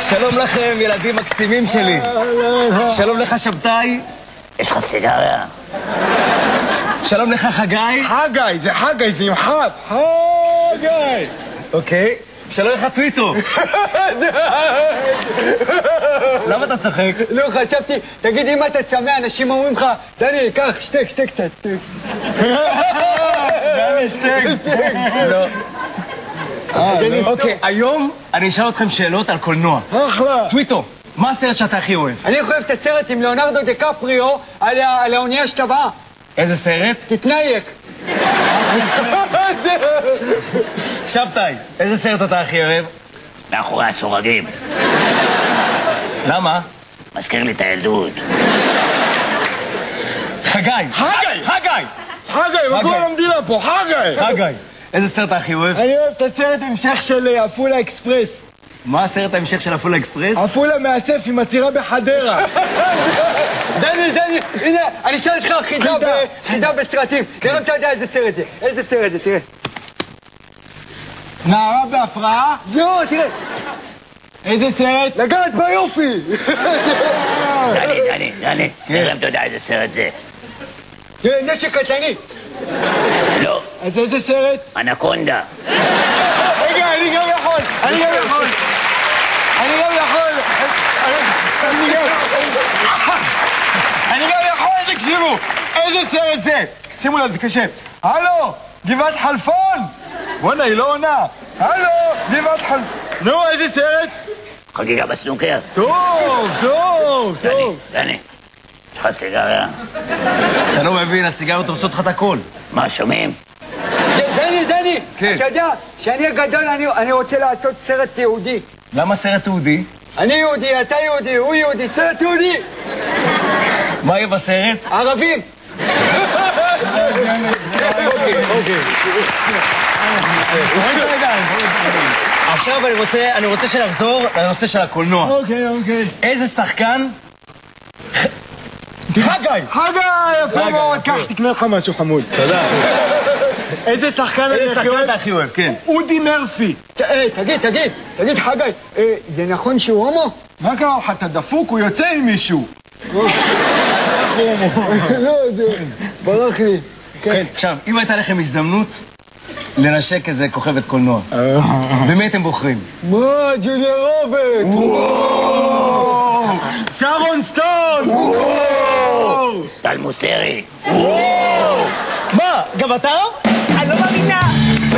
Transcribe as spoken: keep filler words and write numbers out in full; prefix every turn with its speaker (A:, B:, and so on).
A: שלום לכם, ילדים מקסימים שלי. שלום לך, שבתאי.
B: יש לך סיגריה?
A: שלום לך, חגי.
C: חגי, זה חגי, זה עם חד. חגי.
A: אוקיי. שלום לך, טוויטו. למה אתה צוחק?
C: לא, חשבתי, תגיד, אם אתה צמא, אנשים אומרים לך, דני, קח, שתק, שתק קצת, שתק.
A: דני, שתק. לא. אוקיי, היום אני אשאל אתכם שאלות על קולנוע.
C: אחלה.
A: טוויטו, מה הסרט שאתה הכי אוהב?
C: אני אוהב את הסרט עם ליאונרדו דקפריו על האונייה שטבעה.
A: איזה סרט?
C: תתנייק.
A: שבתאי, איזה סרט אתה הכי אוהב?
B: מאחורי הסורגים.
A: למה?
B: מזכיר לי את הילדות.
A: חגי.
C: חגי!
A: חגי!
C: חגי, בכל המדינה פה, חגי!
A: חגי, איזה סרט אתה הכי אוהב?
C: אני אוהב את הסרט המשך של עפולה אקספרס.
A: מה הסרט ההמשך של עפולה אקספרס?
C: עפולה מאסף עם עצירה בחדרה. דני, דני, הנה, אני אשאל אותך חידה בסרטים. נראה אם אתה יודע איזה סרט זה. איזה סרט זה, תראה.
A: נערה בהפרעה?
C: זהו, תראה.
A: איזה סרט?
C: לגעת ביופי.
B: דני, דני, דני, נראה אם אתה יודע איזה סרט זה.
C: זה נשק קטלני.
B: לא.
C: אז איזה סרט?
B: אנקונדה.
C: רגע, אני גם יכול. אני גם יכול. אני גם יכול. אני גם אני גם יכול, תקשיבו. איזה סרט זה? שימו לב, זה קשה. הלו, גבעת חלפון. בוא'נה, היא לא עונה. הלו, גבעת חלפון. נו, איזה סרט?
B: חגיגה בסנוקר.
C: טוב, טוב, טוב.
B: דני, דני, יש לך סיגריה?
A: אתה לא מבין, הסיגריות עושות לך את הכל.
B: מה, שומעים?
C: דני, דני,
A: כן.
C: אתה יודע שאני הגדול, אני רוצה לעשות סרט יהודי.
A: למה סרט יהודי?
C: אני יהודי, אתה יהודי, הוא יהודי, סרט יהודי.
A: מה יהיה בסרט?
C: ערבים.
A: אוקיי, אוקיי. עכשיו אני רוצה, אני רוצה שנחזור לנושא של הקולנוע.
C: אוקיי, אוקיי.
A: איזה שחקן?
C: חגי! חגי! יפה מאוד, קח, תקנה לך משהו חמוד.
A: תודה.
C: איזה שחקן
A: איזה
C: אני הכי
A: שחקן
C: אוהב?
A: אתה הכי אוהב, כן.
C: אודי מרפי. תגיד, תגיד, תגיד חגי, זה נכון שהוא הומו? מה קרה לך? אתה דפוק? הוא יוצא עם מישהו. לא, זה ברח לי.
A: כן, עכשיו, אם הייתה לכם הזדמנות לנשק איזה כוכבת קולנוע, במי אתם בוחרים?
C: מה, ג'וליה רוברט?
A: שרון סטון!
B: טל מוסרי.
A: מה, גם אתה? אני לא מאמינה!